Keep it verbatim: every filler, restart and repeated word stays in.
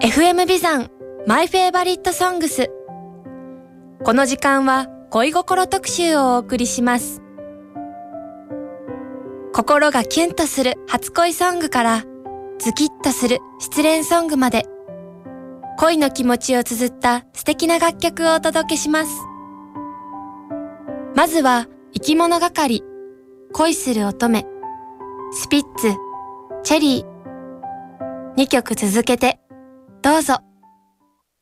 エフエム ビザンマイフェイバリットソングス。この時間は恋心特集をお送りします。心がキュンとする初恋ソングからズキッとする失恋ソングまで、恋の気持ちを綴った素敵な楽曲をお届けします。まずは生き物係、恋する乙女、スピッツ、チェリー。にきょく続けてどうぞ。